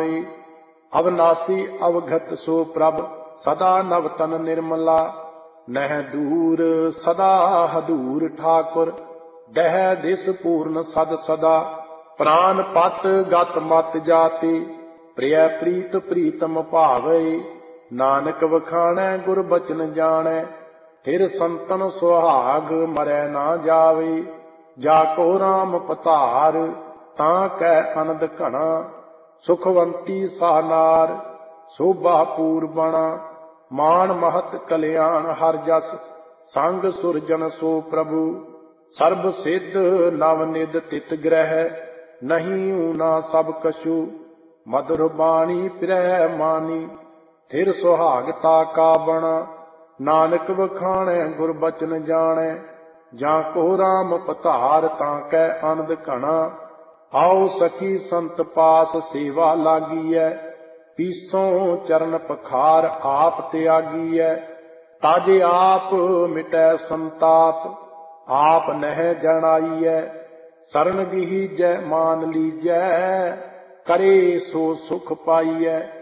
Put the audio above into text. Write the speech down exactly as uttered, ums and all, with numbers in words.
पावे। अविनाशी अवघत सो प्रभ सदा नवतन निर्मला। नह दूर सदा हदूर ठाकुर दह दिस पूर्ण सद सदा। प्राण पत गत मत जाति प्रिय प्रीत प्रीतम भावे। नानक वखाणै गुर बचन जाणै फिर संतन सुहाग मरै ना जावे। जाको राम पतार तां कै अनंद घना। सुखवंती सानार शोभा पूरबणा। मान महत कल्याण हर जस संग सुरजन सो प्रभु। सर्ब सिद्ध नव निद तित ग्रह नहीं ऊना सब कछु। मधुर बाणी फिरह मानी थिर सुहागता का बणा। नानक वखाणै गुर बचन जाणै जाको राम पतार तां कै आनंद घना। आओ सखी संत पास सेवा लागिए पीसों चरण पखार आप त्यागिए। ताजे आप मिटै संताप आप नह जनाइए। शरण गीजै मान लीजै करे सो सुख पाइए।